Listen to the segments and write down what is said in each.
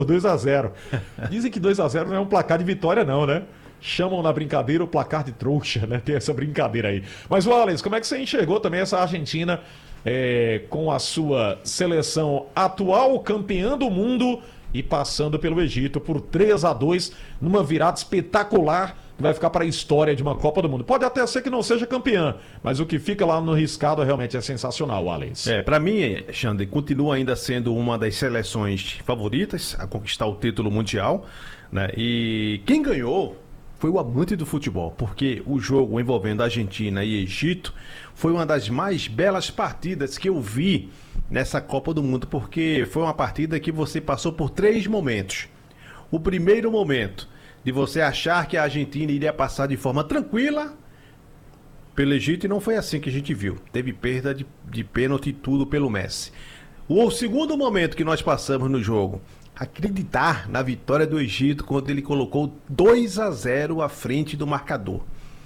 2-0. Dizem que 2-0 não é um placar de vitória, não, né? Chamam na brincadeira o placar de trouxa, né? Tem essa brincadeira aí. Mas, Wallace, como é que você enxergou também essa Argentina com a sua seleção atual, campeã do mundo e passando pelo Egito por 3-2 numa virada espetacular que vai ficar para a história de uma Copa do Mundo? Pode até ser que não seja campeã, mas o que fica lá no riscado realmente é sensacional, Wallace. Para mim, Xander, continua ainda sendo uma das seleções favoritas a conquistar o título mundial, né? E quem ganhou foi o amante do futebol, porque o jogo envolvendo Argentina e Egito foi uma das mais belas partidas que eu vi nessa Copa do Mundo, porque foi uma partida que você passou por 3 momentos. O primeiro momento, de você achar que a Argentina iria passar de forma tranquila pelo Egito, e não foi assim que a gente viu. Teve perda de pênalti e tudo pelo Messi. O segundo momento que nós passamos no jogo, acreditar na vitória do Egito quando ele colocou 2-0 à frente do marcador.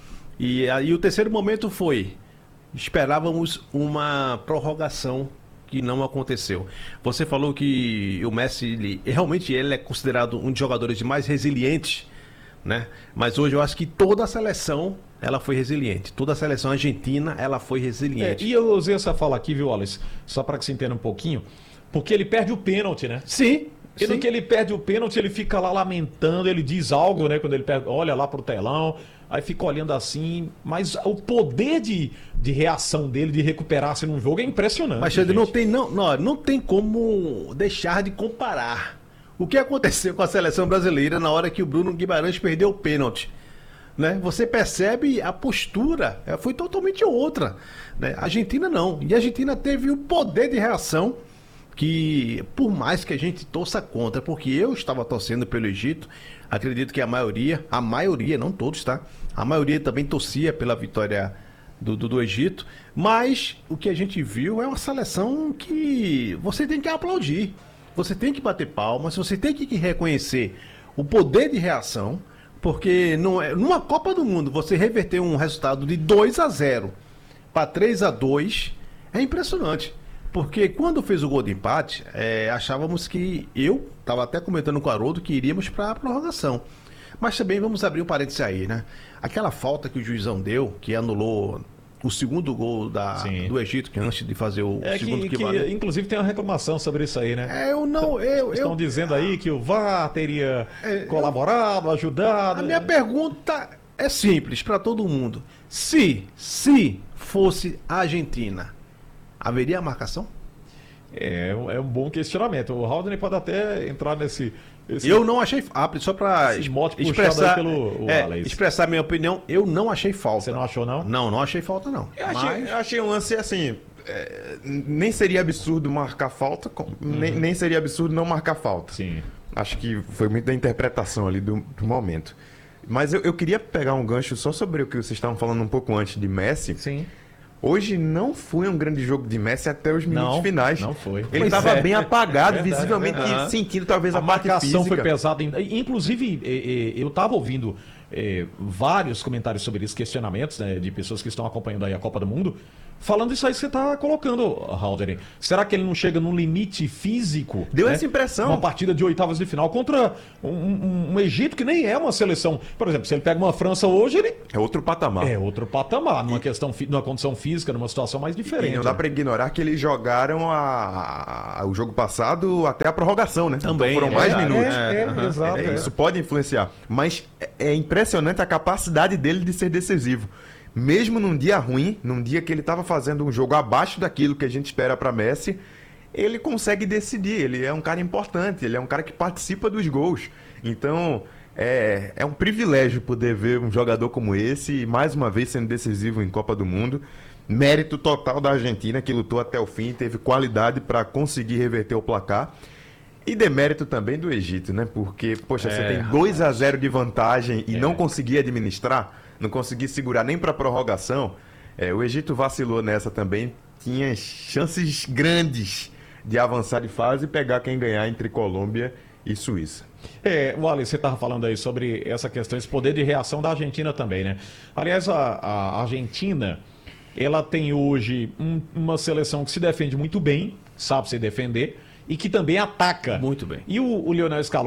E aí o terceiro momento foi, esperávamos uma prorrogação que não aconteceu. Você falou que o Messi, realmente ele é considerado um dos jogadores mais resilientes, né? Mas hoje eu acho que toda a seleção ela foi resiliente. Toda a seleção argentina ela foi resiliente. E eu usei essa fala aqui, viu, Wallace? Só para que você entenda um pouquinho, porque ele perde o pênalti, né? Sim. E no que ele perde o pênalti, ele fica lá lamentando, ele diz algo, né? Quando ele olha lá pro telão, aí fica olhando assim. Mas o poder de reação dele, de recuperar-se num jogo é impressionante. Mas, Xander, não tem como deixar de comparar o que aconteceu com a seleção brasileira na hora que o Bruno Guimarães perdeu o pênalti. Né? Você percebe a postura, foi totalmente outra. Né? A Argentina não. E a Argentina teve o poder de reação que, por mais que a gente torça contra, porque eu estava torcendo pelo Egito, acredito que a maioria, não todos, tá? A maioria também torcia pela vitória do Egito, mas o que a gente viu é uma seleção que você tem que aplaudir, você tem que bater palmas, você tem que reconhecer o poder de reação, porque numa Copa do Mundo você reverter um resultado de 2-0 para 3-2 é impressionante. Porque quando fez o gol de empate, achávamos que, eu estava até comentando com o Haroldo, que iríamos para a prorrogação. Mas também vamos abrir um parênteses aí, né? Aquela falta que o juizão deu, que anulou o segundo gol do Egito, que antes de fazer o segundo que valeu. Inclusive tem uma reclamação sobre isso aí, né? Estão dizendo aí que o VAR teria colaborado, ajudado. A minha pergunta é simples para todo mundo. Se fosse a Argentina, haveria marcação? É um bom questionamento. O Haldane pode até entrar nesse... Eu não achei... só para expressar minha opinião, eu não achei falta. Você não achou, não? Não achei falta, não. Eu achei um lance assim... nem seria absurdo marcar falta, nem seria absurdo não marcar falta. Sim. Acho que foi muito da interpretação ali do momento. Mas eu queria pegar um gancho só sobre o que vocês estavam falando um pouco antes de Messi. Sim. Hoje não foi um grande jogo de Messi até os minutos finais. Não foi. Ele estava bem apagado, visivelmente sentindo talvez a parte marcação física. foi pesada. Inclusive, eu estava ouvindo vários comentários sobre isso, questionamentos, né, de pessoas que estão acompanhando aí a Copa do Mundo, falando isso aí que você está colocando, Haldane. Será que ele não chega num limite físico? Deu essa impressão. Uma partida de oitavas de final contra um Egito que nem é uma seleção. Por exemplo, se ele pega uma França hoje, ele... É outro patamar. É outro patamar, numa condição física, numa situação mais diferente. E não dá para ignorar que eles jogaram o jogo passado até a prorrogação, né? Também. Então foram mais minutos. Exato. Isso pode influenciar. Mas é impressionante a capacidade dele de ser decisivo. Mesmo num dia ruim, num dia que ele estava fazendo um jogo abaixo daquilo que a gente espera para Messi, ele consegue decidir. Ele é um cara importante, ele é um cara que participa dos gols. Então, é um privilégio poder ver um jogador como esse, e mais uma vez sendo decisivo em Copa do Mundo. Mérito total da Argentina, que lutou até o fim, teve qualidade para conseguir reverter o placar. E demérito também do Egito, né? Porque, poxa, você tem 2-0 de vantagem e não conseguir administrar, não conseguir segurar nem para prorrogação. O Egito vacilou nessa também, tinha chances grandes de avançar de fase e pegar quem ganhar entre Colômbia e Suíça. Wallace, você estava falando aí sobre essa questão, esse poder de reação da Argentina também, né? Aliás, a Argentina, ela tem hoje uma seleção que se defende muito bem, sabe se defender, e que também ataca. Muito bem. E o Lionel Scaloni